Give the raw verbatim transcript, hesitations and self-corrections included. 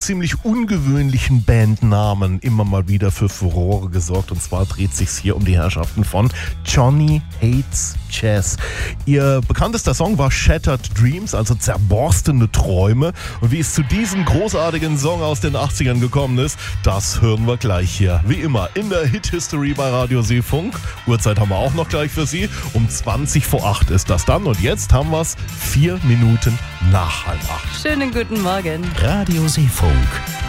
ziemlich ungewöhnlichen Bandnamen immer mal wieder für Furore gesorgt. Und zwar dreht sich's hier um die Herrschaften von Johnny Hates Jazz. Ihr bekanntester Song war Shattered Dreams, also zerborstene Träume. Und wie es zu diesem großartigen Song aus den achtzigern gekommen ist, das hören wir gleich hier. Wie immer in der Hit History bei Radio Seefunk. Uhrzeit haben wir auch noch gleich für Sie. Um zwanzig vor acht ist das dann. Und jetzt haben wir es vier Minuten nach halb acht. Schönen guten Morgen. Radio Seefunk.